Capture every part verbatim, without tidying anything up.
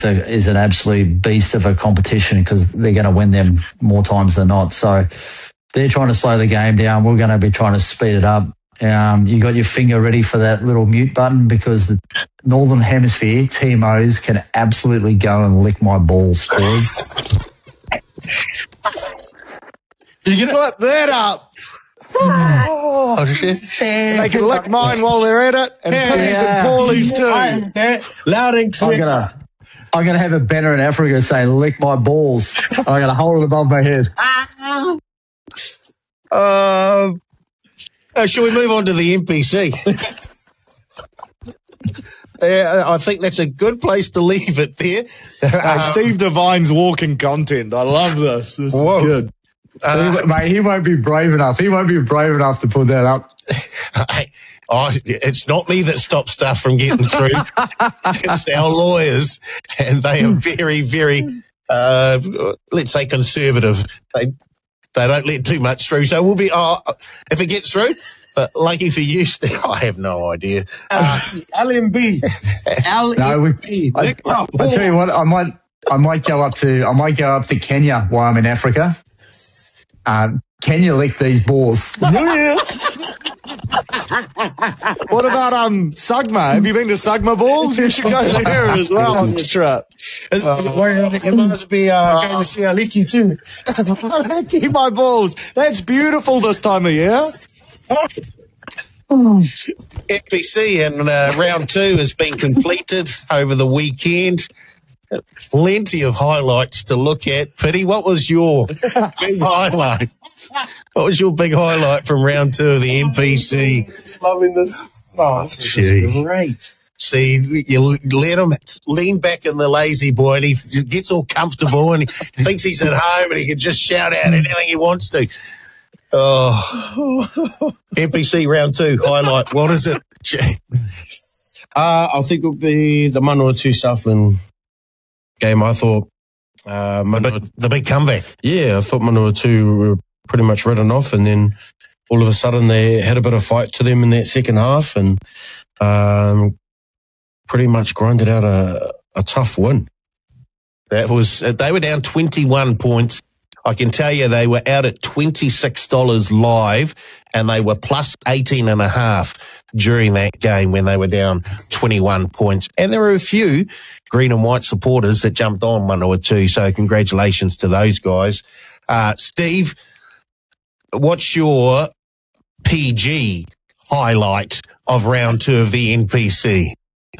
is an absolute beast of a competition because they're going to win them more times than not. So they're trying to slow the game down. We're going to be trying to speed it up. Um, you got your finger ready for that little mute button because the Northern Hemisphere T M Os can absolutely go and lick my balls, boys. Did you put that up? Oh, shit. They can lick mine while they're at it, and Piggies and Paulies too. Yeah. Loud and clear. I'm gonna, I'm gonna have a banner in Africa saying "lick my balls." I'm gonna hold it above my head. Uh, uh, shall we move on to the N P C? Yeah, I think that's a good place to leave it there. Uh, Steve Devine's walking content. I love this. This Whoa. is good. Uh, he, mate, he won't be brave enough. He won't be brave enough to put that up. Oh, it's not me that stops stuff from getting through. It's our lawyers, and they are very, very, uh, let's say, conservative. They they don't let too much through. So we'll be, oh, if it gets through, but lucky for you, Steve, I have no idea. Uh, L M B. L M B. No, we, I, I, I tell you what, I might, I might go up to, I might go up to Kenya while I'm in Africa. Um, Kenya lick these balls. What about um Sugma? Have you been to Sugma Balls? You should go there as well on the trip. Uh, it must be uh, going to see Aliki too. Keep my balls. That's beautiful this time of year. F P C and uh, round two has been completed over the weekend. Plenty of highlights to look at. Pity, what was your big highlight? What was your big highlight from round two of the N P C? Just loving this. Oh, this is Gee. great. See, you let him lean back in the lazy boy and he gets all comfortable and he thinks he's at home and he can just shout out anything he wants to. Oh, N P C round two highlight. What is it? Uh, I think it would be the Manawatu Southland game. I thought uh, the, big, the big comeback. Yeah, I thought Manawatu were pretty much written off, and then all of a sudden they had a bit of fight to them in that second half, and um, pretty much grinded out a, a tough win. That was they were down twenty-one points. I can tell you they were out at twenty-six dollars live, and they were plus eighteen and a half during that game when they were down twenty-one points. And there were a few green and white supporters that jumped on one or two, so congratulations to those guys. Uh, Steve, what's your P G highlight of round two of the N P C?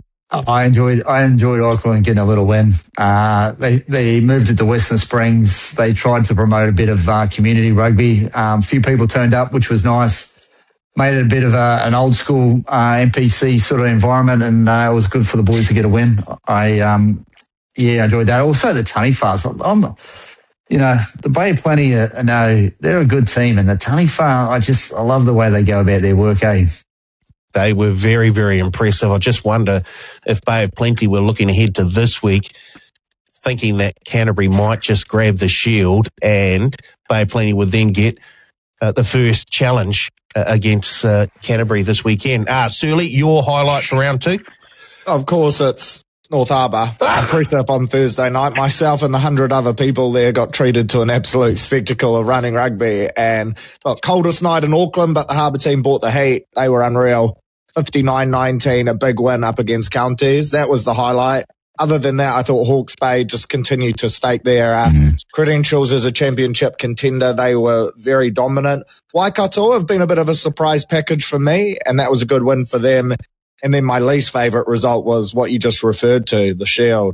I enjoyed I enjoyed Auckland getting a little win. Uh, they they moved it to Western Springs. They tried to promote a bit of uh, community rugby. A um, few people turned up, which was nice. Made it a bit of a, an old school uh, N P C sort of environment, and uh, it was good for the boys to get a win. I um, yeah, I enjoyed that. Also, the Taniwhas. I'm, you know, the Bay of Plenty. Uh, no, they're a good team, and the Taniwha. I just I love the way they go about their work. Eh. They were very, very impressive. I just wonder if Bay of Plenty were looking ahead to this week, thinking that Canterbury might just grab the shield and Bay of Plenty would then get uh, the first challenge uh, against uh, Canterbury this weekend. Ah, Surly, your highlight for round two? Of course, it's North Harbour. I pressed up on Thursday night. Myself and the hundred other people there got treated to an absolute spectacle of running rugby. And look, coldest night in Auckland, but the Harbour team bought the heat. They were unreal. fifty-nine nineteen, a big win up against Counties. That was the highlight. Other than that, I thought Hawke's Bay just continued to stake their uh, mm. credentials as a championship contender. They were very dominant. Waikato have been a bit of a surprise package for me, and that was a good win for them. And then my least favourite result was what you just referred to, the Shield.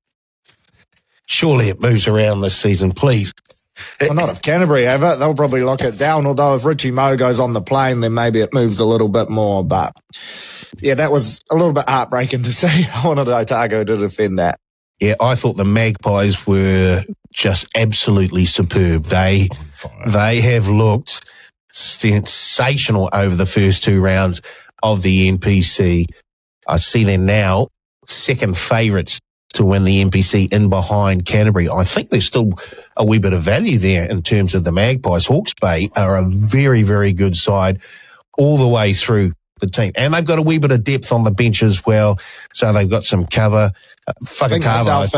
Surely it moves around this season, please. Well, not if Canterbury have it. They'll probably lock it down, although if Richie Moe goes on the plane, then maybe it moves a little bit more. But, yeah, that was a little bit heartbreaking to see. I wanted Otago to defend that. Yeah, I thought the Magpies were just absolutely superb. They they have looked sensational over the first two rounds of the N P C. I see them now second favourites to win the N P C in behind Canterbury. I think there's still a wee bit of value there in terms of the Magpies. Hawke's Bay are a very, very good side all the way through the team. And they've got a wee bit of depth on the bench as well, so they've got some cover. Uh, I think Fakatava, myself